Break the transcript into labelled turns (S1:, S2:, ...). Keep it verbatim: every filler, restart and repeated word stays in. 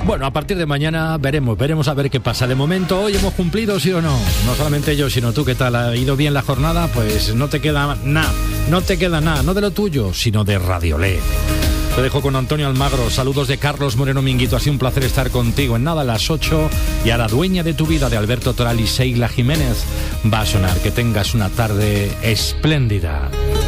S1: Bueno, a partir de mañana veremos, veremos a ver qué pasa. De momento, hoy hemos cumplido, ¿sí o no? No solamente yo, sino tú, ¿qué tal? ¿Ha ido bien la jornada? Pues no te queda nada, no te queda nada, no de lo tuyo, sino de Radiolé. Te dejo con Antonio Almagro. Saludos de Carlos Moreno Minguito. Ha sido un placer estar contigo. En nada, a las ocho. Y a la dueña de tu vida, de Alberto Toral y Seila Jiménez, va a sonar. Que tengas una tarde espléndida.